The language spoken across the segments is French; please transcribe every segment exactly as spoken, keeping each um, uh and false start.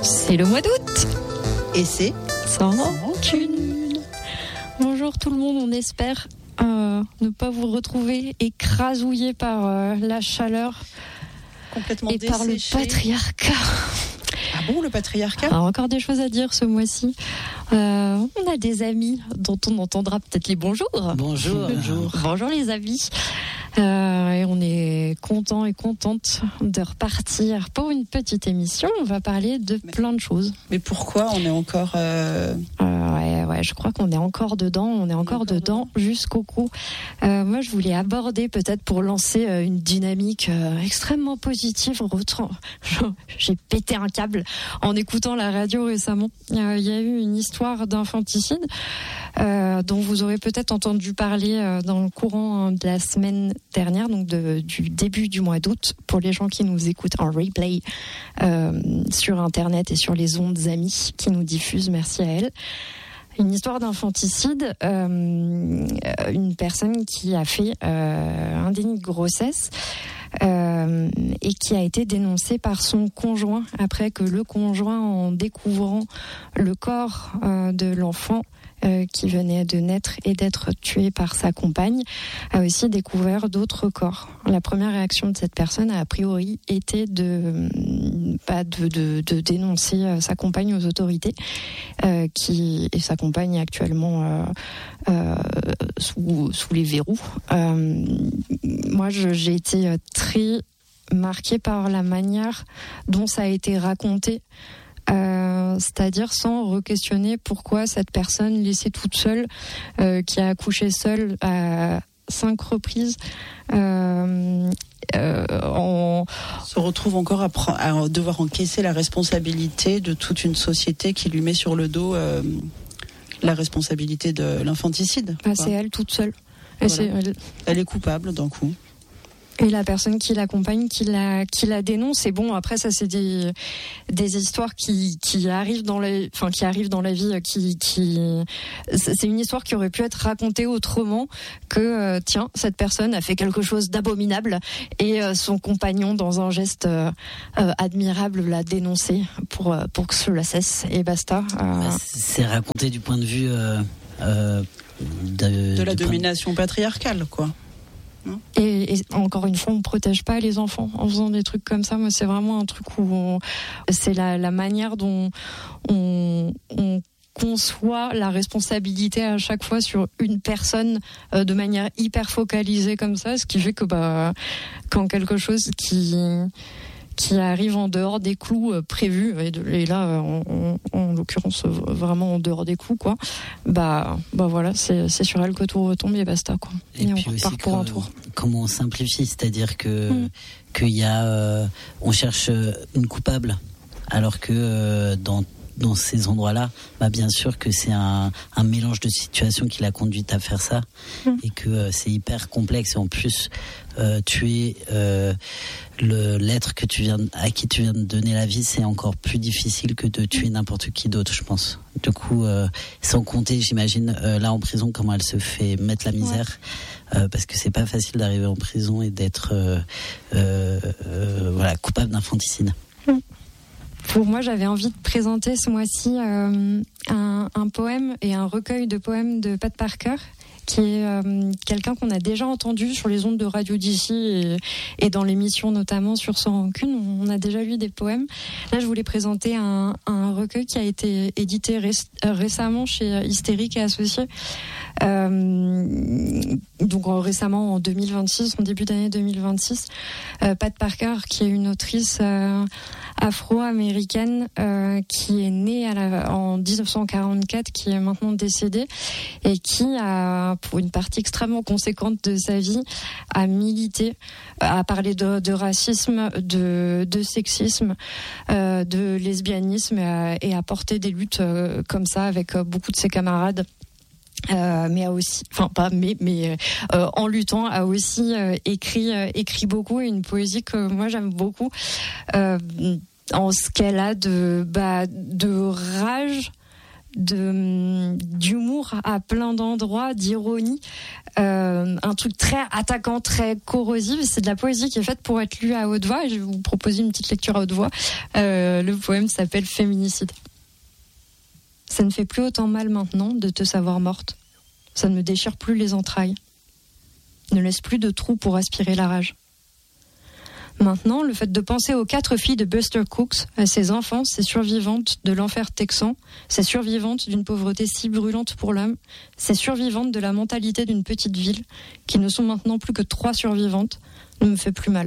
C'est le mois d'août. Et c'est sans rancune. Bonjour tout le monde, on espère euh, ne pas vous retrouver écrasouillé par euh, la chaleur complètement et desséché. par le patriarcat. Ah bon, le patriarcat? Alors, encore des choses à dire ce mois-ci. Euh, on a des amis dont on entendra peut-être les bonjours. Bonjour. Bonjour. Bonjour les amis. Euh, et on est content et contente de repartir pour une petite émission. On va parler de mais, plein de choses. Mais pourquoi on est encore euh... Euh, ouais, ouais, je crois qu'on est encore dedans. On est encore, on est encore dedans, dedans jusqu'au cou. Euh, moi, je voulais aborder peut-être pour lancer euh, une dynamique euh, extrêmement positive. J'ai pété un câble en écoutant la radio récemment. Il euh, y a eu une histoire d'infanticide euh, dont vous aurez peut-être entendu parler euh, dans le courant de la semaine dernière, donc de, du début du mois d'août, pour les gens qui nous écoutent en replay euh, sur Internet et sur les ondes amies qui nous diffusent. Merci à elle. Une histoire d'infanticide, euh, une personne qui a fait euh, un déni de grossesse euh, et qui a été dénoncée par son conjoint après que le conjoint, en découvrant le corps euh, de l'enfant euh, qui venait de naître et d'être tué par sa compagne, a aussi découvert d'autres corps. La première réaction de cette personne a a priori été de, bah, de, de, de dénoncer sa compagne aux autorités euh, qui, et sa compagne est actuellement euh, euh, sous, sous les verrous. Euh, moi, je, j'ai été très marquée par la manière dont ça a été raconté. Euh, c'est-à-dire sans re-questionner pourquoi cette personne laissée toute seule, euh, qui a accouché seule à cinq reprises, euh, euh, en... se retrouve encore à, pre- à devoir encaisser la responsabilité de toute une société qui lui met sur le dos euh, la responsabilité de l'infanticide. Ah, c'est elle toute seule. Et voilà. c'est elle... elle est coupable d'un coup. Et la personne qui l'accompagne, qui la, qui la dénonce. Et bon, après ça, c'est des, des histoires qui, qui arrivent dans la, enfin, qui arrivent dans la vie, qui, qui, c'est une histoire qui aurait pu être racontée autrement que, euh, tiens, cette personne a fait quelque chose d'abominable et euh, son compagnon, dans un geste euh, euh, admirable, l'a dénoncé pour, pour que cela cesse et basta. Euh... C'est raconté du point de vue euh, euh, de, de la domination de... patriarcale, quoi. Et, et encore une fois, on protège pas les enfants en faisant des trucs comme ça. Moi, c'est vraiment un truc où on, c'est la, la manière dont on, on conçoit la responsabilité à chaque fois sur une personne euh, de manière hyper focalisée comme ça, ce qui fait que bah, quand quelque chose qui qui arrive en dehors des clous euh, prévus, et, de, et là, en, en, en l'occurrence, vraiment en dehors des clous, quoi, bah, bah voilà, c'est, c'est sur elle que tout retombe et basta, quoi. Et, et puis on repart pour un tour. Comment on simplifie, c'est-à-dire que, mmh. qu'il y a, euh, on cherche une coupable, alors que euh, dans dans ces endroits-là, bah bien sûr que c'est un, un mélange de situations qui l'a conduite à faire ça, mmh. et que euh, c'est hyper complexe. Et en plus, euh, tuer euh, le, l'être que tu viens, à qui tu viens de donner la vie, c'est encore plus difficile que de tuer n'importe qui d'autre, je pense. Du coup, euh, sans compter, j'imagine, euh, là en prison, comment elle se fait mettre la misère, ouais. euh, parce que c'est pas facile d'arriver en prison et d'être euh, euh, euh, voilà, coupable d'infanticide. Mmh. Pour moi, j'avais envie de présenter ce mois-ci euh, un, un poème et un recueil de poèmes de Pat Parker, qui est euh, quelqu'un qu'on a déjà entendu sur les ondes de radio d'ici et, et dans l'émission notamment sur Sans Rancune. On a déjà lu des poèmes. Là, je voulais présenter un, un recueil qui a été édité ré- récemment chez Hystérique et Associés. Euh, donc récemment en deux mille vingt-six, en début d'année deux mille vingt-six. Euh, Pat Parker, qui est une autrice euh, afro-américaine euh, qui est née à la, en dix-neuf cent quarante-quatre, qui est maintenant décédée et qui a, pour une partie extrêmement conséquente de sa vie, a milité, a parlé de, de racisme, de, de sexisme, euh, de lesbianisme et a, et a porté des luttes euh, comme ça avec euh, beaucoup de ses camarades. Euh, mais a aussi, enfin pas, mais mais euh, en luttant, a aussi euh, écrit euh, écrit beaucoup, et une poésie que moi j'aime beaucoup, euh, en ce qu'elle a de bah de rage, de, d'humour à plein d'endroits, d'ironie, euh, un truc très attaquant, très corrosif. C'est de la poésie qui est faite pour être lue à haute voix, et je vais vous proposer une petite lecture à haute voix. Euh, le poème s'appelle Féminicide. Ça ne fait plus autant mal maintenant de te savoir morte. Ça ne me déchire plus les entrailles. Ne laisse plus de trous pour aspirer la rage. Maintenant, le fait de penser aux quatre filles de Buster Crooks, à ses enfants, ces survivantes de l'enfer texan, ces survivantes d'une pauvreté si brûlante pour l'homme, ces survivantes de la mentalité d'une petite ville, qui ne sont maintenant plus que trois survivantes, ne me fait plus mal.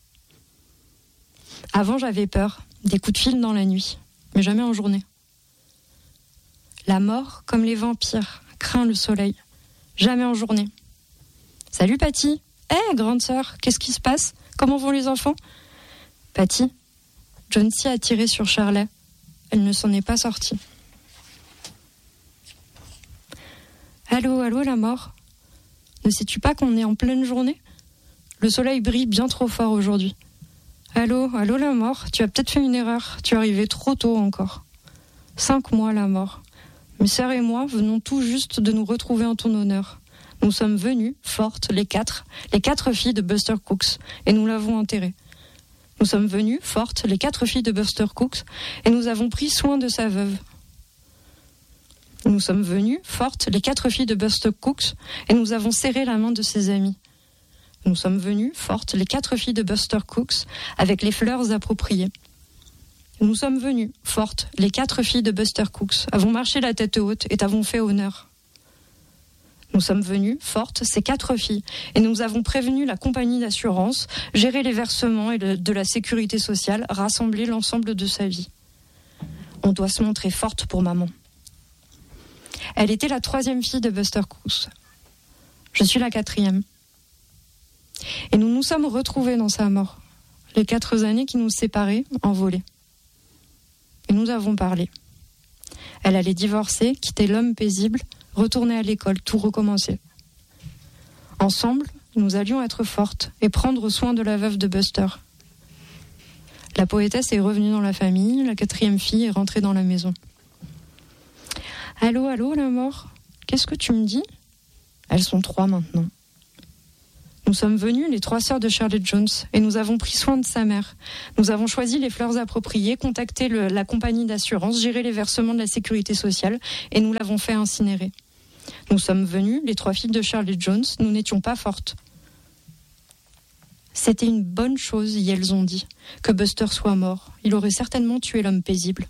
Avant, j'avais peur, des coups de fil dans la nuit, mais jamais en journée. La mort, comme les vampires, craint le soleil, jamais en journée. Salut Patty. Hé, hey, grande sœur, qu'est-ce qui se passe? Comment vont les enfants? Patty, John-C a tiré sur Charlet. Elle ne s'en est pas sortie. Allô, allô, la mort. Ne sais-tu pas qu'on est en pleine journée? Le soleil brille bien trop fort aujourd'hui. Allô, allô, la mort. Tu as peut-être fait une erreur. Tu es arrivé trop tôt encore. Cinq mois, la mort. Mes sœurs et moi venons tout juste de nous retrouver en ton honneur. Nous sommes venus, fortes, les quatre, les quatre filles de Buster Crooks, et nous l'avons enterrée. Nous sommes venus, fortes, les quatre filles de Buster Crooks, et nous avons pris soin de sa veuve. Nous sommes venus, fortes, les quatre filles de Buster Crooks, et nous avons serré la main de ses amis. Nous sommes venus, fortes, les quatre filles de Buster Crooks, avec les fleurs appropriées. Nous sommes venus, fortes, les quatre filles de Buster Crooks, avons marché la tête haute et t'avons fait honneur. Nous sommes venus, fortes, ces quatre filles, et nous avons prévenu la compagnie d'assurance, géré les versements et le, de la sécurité sociale, rassemblé l'ensemble de sa vie. On doit se montrer forte pour maman. Elle était la troisième fille de Buster Crooks. Je suis la quatrième. Et nous nous sommes retrouvés dans sa mort, les quatre années qui nous séparaient, envolées. Et nous avons parlé. Elle allait divorcer, quitter l'homme paisible, retourner à l'école, tout recommencer. Ensemble, nous allions être fortes et prendre soin de la veuve de Buster. La poétesse est revenue dans la famille, la quatrième fille est rentrée dans la maison. Allô, allô, la mort, qu'est-ce que tu me dis? Elles sont trois maintenant. Nous sommes venus, les trois sœurs de Charlotte Jones, et nous avons pris soin de sa mère. Nous avons choisi les fleurs appropriées, contacté le, la compagnie d'assurance, géré les versements de la sécurité sociale, et nous l'avons fait incinérer. Nous sommes venus, les trois filles de Charlotte Jones, nous n'étions pas fortes. C'était une bonne chose, y elles ont dit, que Buster soit mort. Il aurait certainement tué l'homme paisible.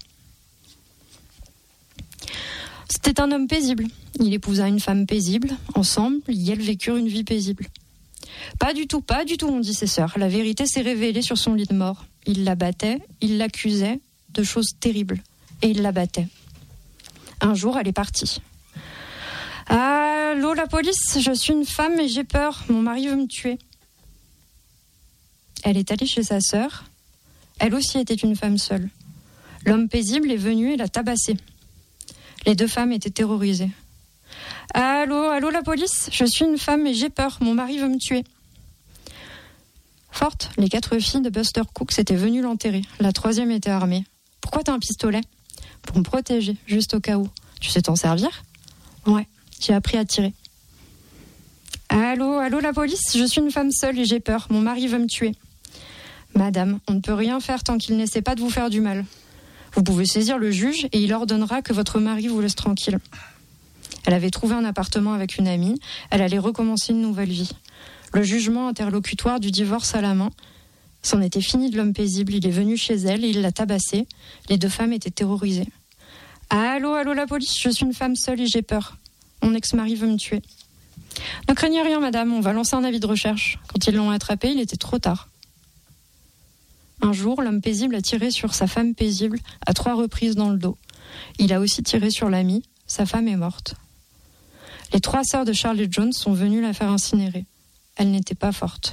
C'était un homme paisible. Il épousa une femme paisible. Ensemble, y elles vécurent une vie paisible. Pas du tout, pas du tout, ont dit ses sœurs. La vérité s'est révélée sur son lit de mort. Il la battait, il l'accusait de choses terribles. Et il la battait. Un jour, elle est partie. Allô, la police, je suis une femme et j'ai peur. Mon mari veut me tuer. Elle est allée chez sa sœur. Elle aussi était une femme seule. L'homme paisible est venu et l'a tabassée. Les deux femmes étaient terrorisées. Allô, allô, la police, je suis une femme et j'ai peur. Mon mari veut me tuer. Forte, les quatre filles de Buster Crooks étaient venues l'enterrer. La troisième était armée. Pourquoi t'as un pistolet? Pour me protéger, juste au cas où. Tu sais t'en servir? Ouais, j'ai appris à tirer. Allô, allô, la police, je suis une femme seule et j'ai peur. Mon mari veut me tuer. Madame, on ne peut rien faire tant qu'il n'essaie pas de vous faire du mal. Vous pouvez saisir le juge et il ordonnera que votre mari vous laisse tranquille. Elle avait trouvé un appartement avec une amie. Elle allait recommencer une nouvelle vie. Le jugement interlocutoire du divorce à la main. C'en était fini de l'homme paisible. Il est venu chez elle et il l'a tabassée. Les deux femmes étaient terrorisées. Allô, allô, la police, je suis une femme seule et j'ai peur. Mon ex-mari veut me tuer. Ne craignez rien, madame, on va lancer un avis de recherche. Quand ils l'ont attrapé, il était trop tard. Un jour, l'homme paisible a tiré sur sa femme paisible à trois reprises dans le dos. Il a aussi tiré sur l'ami. Sa femme est morte. Les trois sœurs de Charlotte Jones sont venues la faire incinérer. Elle n'était pas forte.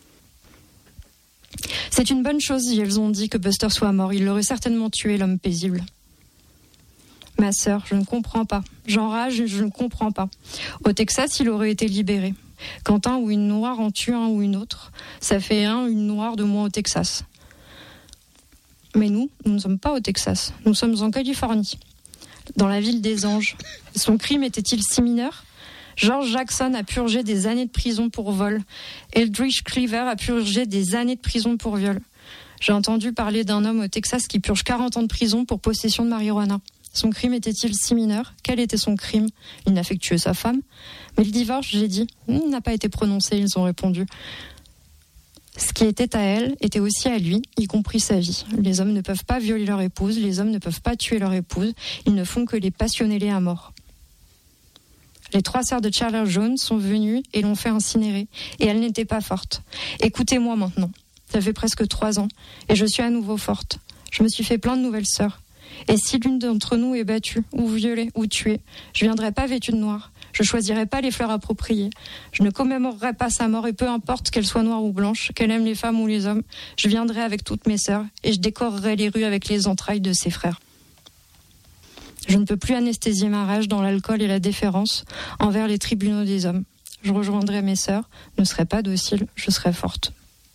C'est une bonne chose, elles ont dit, que Buster soit mort. Il l'aurait certainement tué, l'homme paisible. Ma sœur, je ne comprends pas. J'enrage et je ne comprends pas. Au Texas, il aurait été libéré. Quand un ou une noire en tue un ou une autre, ça fait un ou une noire de moins au Texas. Mais nous, nous ne sommes pas au Texas. Nous sommes en Californie. dans la ville des anges. Son crime était-il si mineur ? George Jackson a purgé des années de prison pour vol. Eldridge Cleaver a purgé des années de prison pour viol. J'ai entendu parler d'un homme au Texas qui purge quarante ans de prison pour possession de marijuana. Son crime était-il si mineur ? Quel était son crime ? Il n'a fait que tuer sa femme. Mais le divorce, j'ai dit, il n'a pas été prononcé, ils ont répondu. Ce qui était à elle était aussi à lui, y compris sa vie. Les hommes ne peuvent pas violer leur épouse, les hommes ne peuvent pas tuer leur épouse, ils ne font que les passionner à mort. Les trois sœurs de Chandler Jones sont venues et l'ont fait incinérer. Et elles n'étaient pas fortes. Écoutez-moi maintenant. Ça fait presque trois ans. Et je suis à nouveau forte. Je me suis fait plein de nouvelles sœurs. Et si l'une d'entre nous est battue, ou violée, ou tuée, je viendrai pas vêtue de noir. Je choisirai pas les fleurs appropriées. Je ne commémorerai pas sa mort. Et peu importe qu'elle soit noire ou blanche, qu'elle aime les femmes ou les hommes, je viendrai avec toutes mes sœurs. Et je décorerai les rues avec les entrailles de ses frères. Je ne peux plus anesthésier ma rage dans l'alcool et la déférence envers les tribunaux des hommes. Je rejoindrai mes sœurs, ne serai pas docile, je serai forte.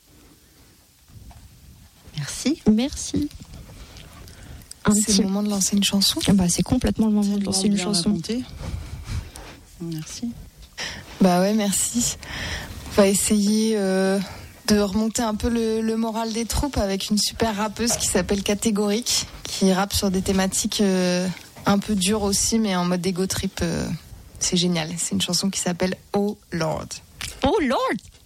Merci. Merci. Un c'est petit... le moment de lancer une chanson. Bah, c'est complètement le moment c'est de lancer une chanson. Raconté. Merci. Bah ouais, merci. On va essayer euh, de remonter un peu le, le moral des troupes avec une super rappeuse qui s'appelle Catégorique, qui rappe sur des thématiques... Euh, un peu dur aussi, mais en mode ego trip, euh, c'est génial. C'est une chanson qui s'appelle Oh Lord. Oh Lord!